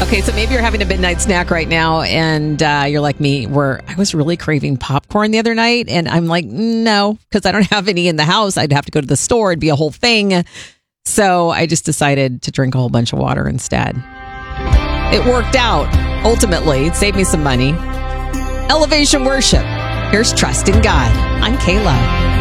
Okay, so maybe you're having a midnight snack right now, and you're like me, where I was really craving popcorn the other night, and I'm like, no, because I don't have any in the house. I'd have to go to the store. It'd be a whole thing. So I just decided to drink a whole bunch of water instead. It worked out. Ultimately, it saved me some money. Elevation Worship. Here's Trust in God. I'm Kayla.